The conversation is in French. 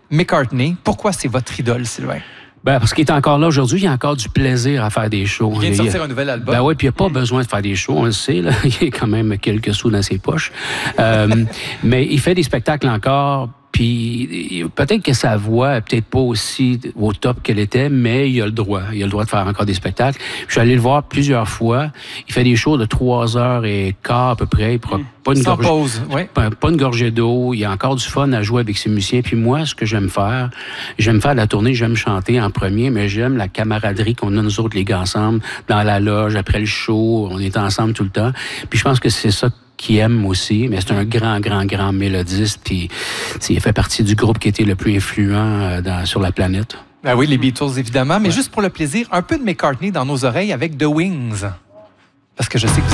McCartney, pourquoi c'est votre idole, Sylvain? Ben, parce qu'il est encore là aujourd'hui, il y a encore du plaisir à faire des shows. Il vient de sortir un nouvel album. Ben oui, puis il n'y a pas besoin de faire des shows, on le sait, là. Il y a quand même quelques sous dans ses poches. Mais il fait des spectacles encore, puis peut-être que sa voix n'est peut-être pas aussi au top qu'elle était, mais il a le droit. Il a le droit de faire encore des spectacles. Je suis allé le voir plusieurs fois. Il fait des shows de 3h15 à peu près. Sans pause, oui. Pas une gorgée d'eau. Il y a encore du fun à jouer avec ses musiciens. Puis moi, ce que j'aime faire la tournée, j'aime chanter en premier, mais j'aime la camaraderie qu'on a nous autres, les gars, ensemble, dans la loge, après le show. On est ensemble tout le temps. Puis je pense que c'est ça qui aime aussi, mais c'est un grand mélodiste, puis il fait partie du groupe qui était le plus influent sur la planète. Ah oui, les Beatles, évidemment, mais juste pour le plaisir, un peu de McCartney dans nos oreilles avec The Wings. Parce que je sais que